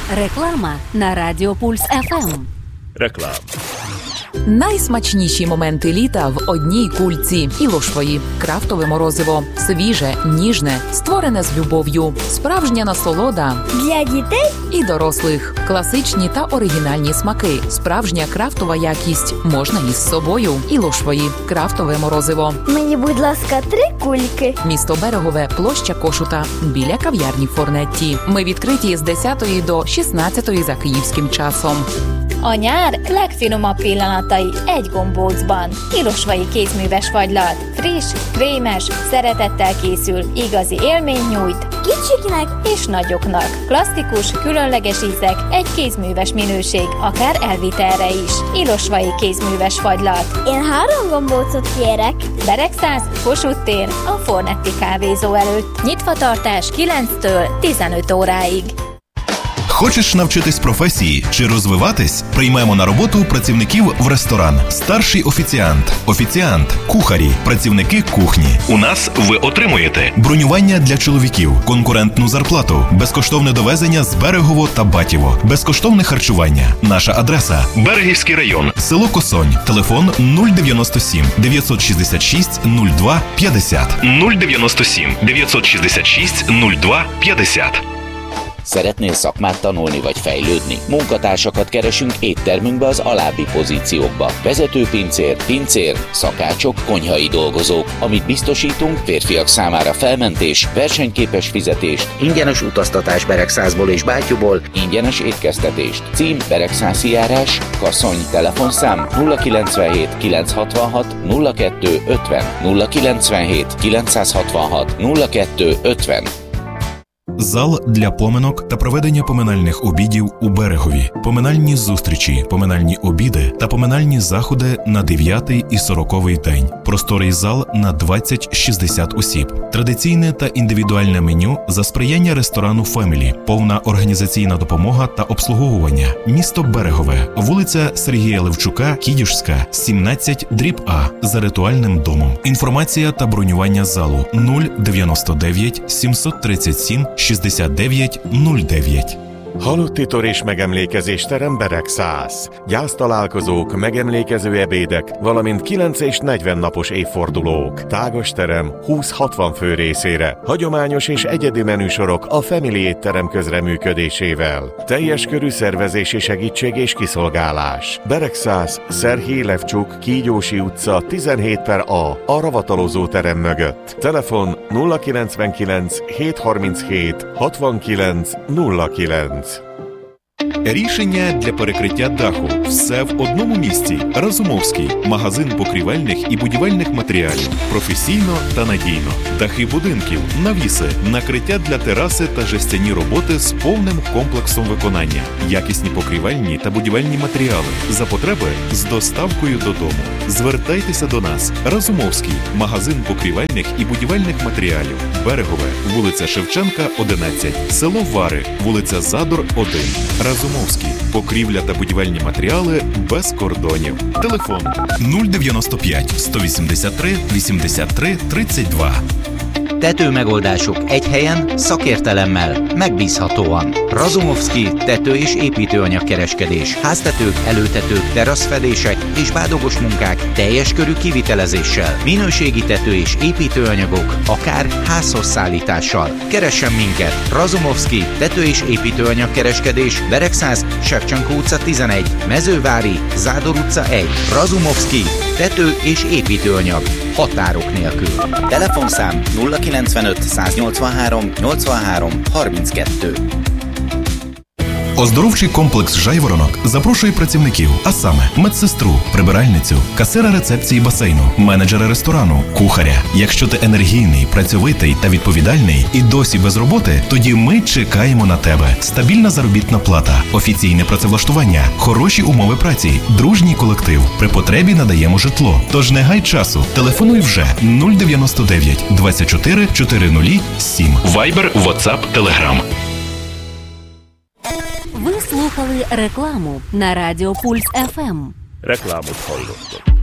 Реклама на Радіо Пульс ФМ. Реклама. Найсмачніші моменти літа в одній кульці. Ілошвої. Крафтове морозиво. Свіже, ніжне, створене з любов'ю. Справжня насолода. Для дітей і дорослих. Класичні та оригінальні смаки. Справжня крафтова якість. Можна із собою. Ілошвої. Крафтове морозиво. мені, будь ласка, 3 кульки. Місто Берегове, площа Кошута. Біля кав'ярні Форнетті. Ми відкриті з 10 до 16 за київським часом. A nyár legfinomabb pillanatai egy gombócban. Ilosvai kézműves fagylat. Friss, krémes, szeretettel készül, igazi élményt nyújt Kicsiknek és nagyoknak. Klasszikus, különleges ízek, egy kézműves minőség, akár elvitelre is. Ilosvai kézműves fagylat. én 3 gombócot kérek. Beregszáz, Kossuth tér, a Fornetti kávézó előtt. Nyitvatartás 9-től 15 óráig. Хочеш навчитись професії чи розвиватись? Приймемо на роботу працівників в ресторан. Старший офіціант, кухарі, працівники кухні. У нас ви отримуєте бронювання для чоловіків, конкурентну зарплату, безкоштовне довезення з Берегово та Батіво, безкоштовне харчування. Наша адреса – Берегівський район, село Косонь, телефон 097 966 02 50. 097 966 02 50. Szeretnél szakmát tanulni vagy fejlődni? Munkatársakat keresünk éttermünkbe az alábbi pozíciókba. Vezető pincér, szakácsok, konyhai dolgozók. Amit biztosítunk, férfiak számára felmentés, versenyképes fizetést, ingyenes utaztatás Beregszázból és Bátyúból, ingyenes étkeztetést. Cím Beregszászi járás, Kaszony, telefonszám 097 966 02 50 097 966 02 50. Зал для поминок та проведення поминальних обідів у Берегові. Поминальні зустрічі, поминальні обіди та поминальні заходи на 9-й і 40-й день. Просторий зал на 20-60 осіб. Традиційне та індивідуальне меню за сприяння ресторану «Фемілі». Повна організаційна допомога та обслуговування. Місто Берегове. Вулиця Сергія Левчука, Кідюшська, 17/А. За ритуальним домом. Інформація та бронювання залу 099 737 6909. Halottitor és megemlékezésterem Beregszász. Gyásztalálkozók, megemlékező ebédek, valamint 9 és 40 napos évfordulók. Tágas terem 20-60 fő részére. Hagyományos és egyedi menüsorok a Family étterem közreműködésével. Teljes körű szervezési segítség és kiszolgálás. Beregszász, Szerhij Levcsuk, Kígyósi utca 17/A, a ravatalozó terem mögött. Telefon 099 737 69 09. Рішення для перекриття даху. Все в одному місці. Разумовський. Магазин покрівельних і будівельних матеріалів. Професійно та надійно. Дахи будинків, навіси, накриття для тераси та жестяні роботи з повним комплексом виконання. Якісні покрівельні та будівельні матеріали. За потреби з доставкою додому. Звертайтеся до нас. Разумовський. Магазин покрівельних і будівельних матеріалів. Берегове. Вулиця Шевченка, 11. Село Вари. Вулиця Задор, 1. Разумовський. Покрівля та будівельні матеріали без korдonів. Телефон 095 183 83 32. Tetőmegoldások egy helyen, szakértelemmel, megbízhatóan. Razumovszky tető- és építőanyagkereskedés. Háztetők, előtetők, teraszfedések és bádogos munkák teljes körű kivitelezéssel. Minőségi tető- és építőanyagok, akár házhoz szállítással. Keressen minket! Razumovszky tető- és építőanyagkereskedés. Beregszáz, Shevchenko utca 11, Mezővári, Zádor utca 1. Razumovszky tető- és építőanyag. Határok nélkül. Telefonszám 095 183 83 32. Оздоровчий комплекс «Жайворонок» запрошує працівників, а саме медсестру, прибиральницю, касира рецепції басейну, менеджера ресторану, кухаря. Якщо ти енергійний, працьовитий та відповідальний і досі без роботи, тоді ми чекаємо на тебе. Стабільна заробітна плата, офіційне працевлаштування, хороші умови праці, дружній колектив. При потребі надаємо житло. Тож не гай часу. Телефонуй вже 099 24 407. Вайбер, Ватсап, Телеграм. Ви слухали рекламу на Радіо Пульс ФМ. Reklámot hallottok.